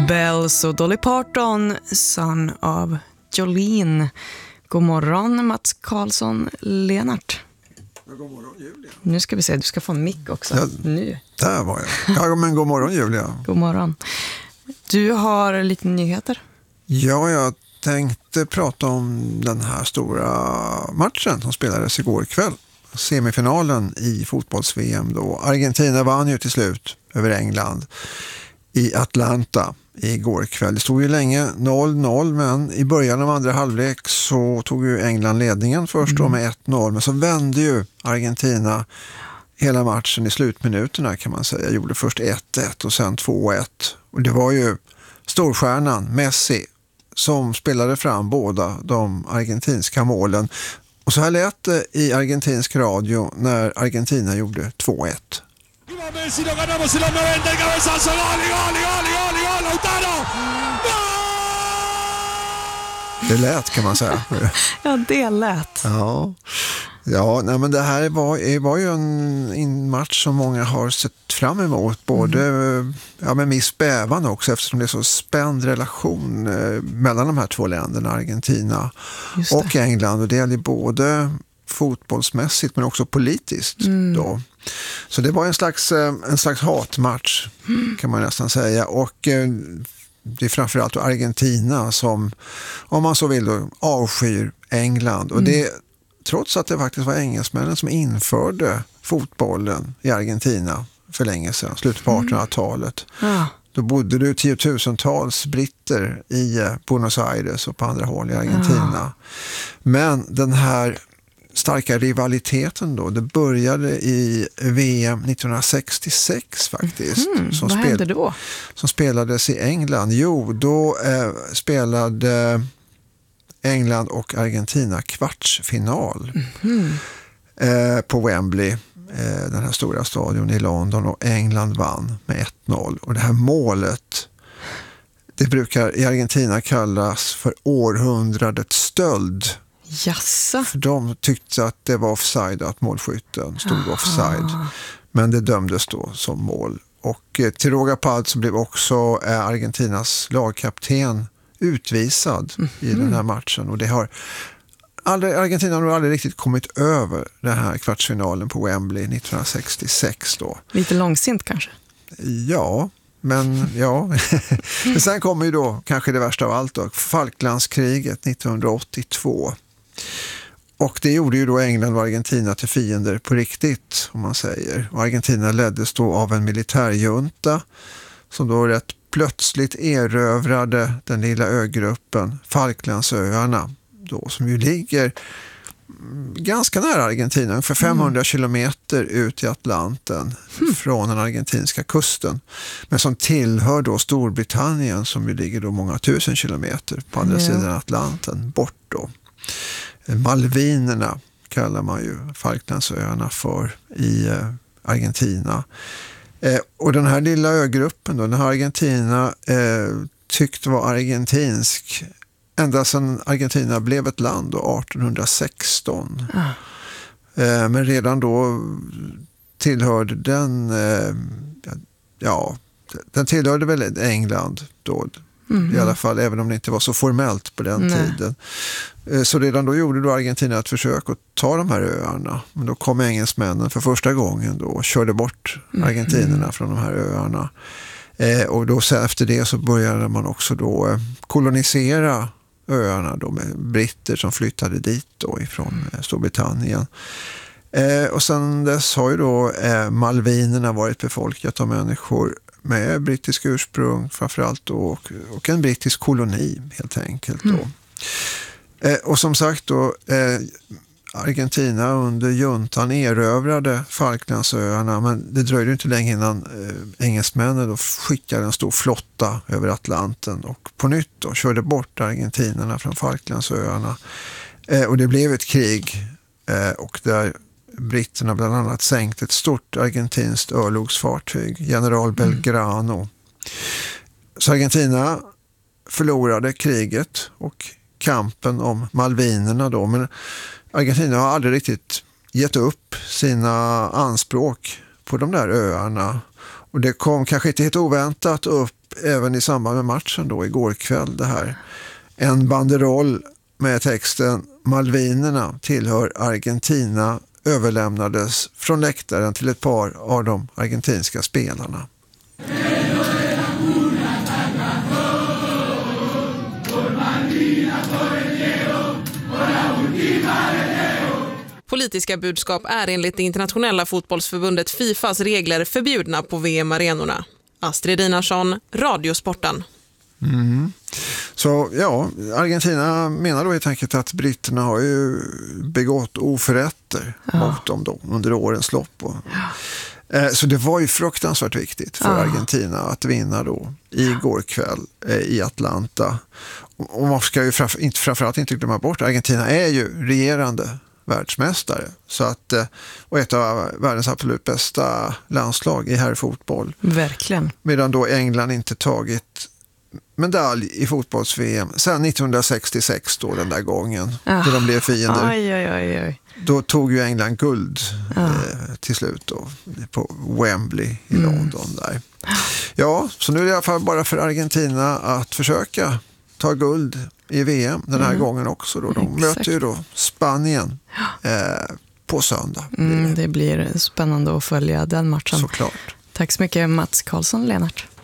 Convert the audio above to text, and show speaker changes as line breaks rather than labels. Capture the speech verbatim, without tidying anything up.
Bells och Dolly Parton, Son of Jolene. God morgon Mats Karlsson Lenart.
God morgon Julia.
Nu ska vi se, du ska få en mick också.
Ja,
nu.
Där var jag. Ja, men god morgon Julia.
God morgon. Du har lite nyheter.
Ja, jag tänkte prata om den här stora matchen som spelades igår kväll. Semifinalen i fotbolls-V M då. Argentina vann ju till slut över England i Atlanta igår kväll. Det stod ju länge noll noll, men i början av andra halvlek så tog ju England ledningen först då med ett noll, men så vände ju Argentina hela matchen i slutminuterna kan man säga. Gjorde först ett ett och sen två ett. Och det var ju storstjärnan Messi som spelade fram båda de argentinska målen. Och så här lät det i argentinsk radio när Argentina gjorde två ett.
Messi, lo ganamos en los noventa, el cabezazo, gol, gol, gol, gol, gol, Lautaro!
Det lät kan man säga.
Ja, det lät.
Ja, ja nej, men det här var, var ju en, en match som många har sett fram emot. Både mm. ja, med viss bävan också, eftersom det är så spänd relation eh, mellan de här två länderna, Argentina och England. Och det gäller både fotbollsmässigt men också politiskt mm. då. Så det var en slags, en slags hatmatch kan man nästan säga. Och eh, det är framförallt Argentina som, om man så vill då, avskyr England. Och det, trots att det faktiskt var engelsmännen som införde fotbollen i Argentina för länge sedan, slutet på artonhundratalet.
Ja. Då
bodde det tiotusentals britter i Buenos Aires och på andra håll i Argentina. Ja. Men den här starka rivaliteten då, det började i V M nittonhundrasextiosex faktiskt.
Mm,
som
vad
spel-
hände då?
Som spelades i England. Jo, då eh, spelade England och Argentina kvartsfinal
mm.
eh, på Wembley, eh, den här stora stadion i London, och England vann med ett noll. Och det här målet, det brukar i Argentina kallas för århundradets stöld.
Jassa.
För de tyckte att det var offside, att målskytten stod Aha. offside. Men det dömdes då som mål. Och eh, till råga på allt så blev också eh, Argentinas lagkapten utvisad mm. i den här matchen. Och det har aldrig, Argentina har nog aldrig riktigt kommit över den här kvartsfinalen på Wembley nittonhundrasextiosex då.
Lite långsint kanske?
Ja, men ja. Men sen kommer ju då kanske det värsta av allt då, Falklandskriget nittonhundraåttiotvå. Och det gjorde ju då England och Argentina till fiender på riktigt, om man säger. Och Argentina leddes då av en militärjunta som då rätt plötsligt erövrade den lilla ögruppen Falklandsöarna då, som ju ligger ganska nära Argentina, ungefär femhundra mm. kilometer ut i Atlanten mm. från den argentinska kusten. Men som tillhör då Storbritannien, som ju ligger då många tusen kilometer på andra mm. sidan Atlanten bort då. Malvinerna kallar man ju Falklandsöarna för i eh, Argentina. Eh, och den här lilla ögruppen då, den här Argentina eh, tyckte var argentinsk ända sedan Argentina blev ett land då, artonhundrasexton. Ah. Eh, men redan då tillhörde den eh, ja, den tillhörde väl England då. Mm. I alla fall, även om det inte var så formellt på den Nej. tiden. Eh, så redan då gjorde då Argentina ett försök att ta de här öarna. Men då kom engelsmännen för första gången då och körde bort argentinerna mm. från de här öarna. Eh, och då sen efter det så började man också då eh, kolonisera öarna då med britter som flyttade dit då ifrån eh, Storbritannien. Eh, och sen dess har ju då eh, Malvinerna varit befolkat av människor med brittisk ursprung framförallt då, och, och en brittisk koloni helt enkelt då. Mm. Eh, och som sagt då eh, Argentina under juntan erövrade Falklandsöarna, men det dröjde inte länge innan eh, engelsmännen då skickade en stor flotta över Atlanten och på nytt då körde bort argentinerna från Falklandsöarna. Eh, och det blev ett krig eh, och där britterna bland annat sänkt ett stort argentinskt örlogsfartyg, General Belgrano. Mm. Så Argentina förlorade kriget och kampen om Malvinerna då, men Argentina har aldrig riktigt gett upp sina anspråk på de där öarna. Och det kom kanske inte helt oväntat upp även i samband med matchen då igår kväll det här. En banderoll med texten Malvinerna tillhör Argentina överlämnades från läktaren till ett par av de argentinska spelarna.
Politiska budskap är enligt det internationella fotbollsförbundet FIFAs regler förbjudna på V M-arenorna. Astrid Dinarsson, Radiosporten.
Mm. Så ja, Argentina menar då helt enkelt att britterna har ju begått oförrätter ja. mot dem då under årens lopp. Och, ja. eh, så det var ju fruktansvärt viktigt för ja. Argentina att vinna då igår kväll eh, i Atlanta. Och, och man ska ju framför, inte, framförallt inte glömma bort, Argentina är ju regerande världsmästare. Så att, och ett av världens absolut bästa landslag i herrfotboll.
Verkligen.
Medan då England inte tagit medalj i fotbolls-V M sedan nittonhundrasextiosex då den där gången. Ah. Då de blev fiender.
Oj, oj, oj, oj.
Då tog ju England guld ah. eh, till slut då, på Wembley i mm. London där. Ja, så nu är det i alla fall bara för Argentina att försöka ta guld i V M den här mm. gången också. Då. De Exakt. möter ju då Spanien eh, på söndag.
Mm, det blir spännande att följa den matchen.
Såklart.
Tack så mycket Mats Karlsson, Lennart.